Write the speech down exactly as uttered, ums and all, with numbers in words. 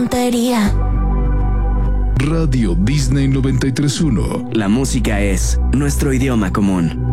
tontería. Radio Disney noventa y tres punto uno. La música es nuestro idioma común.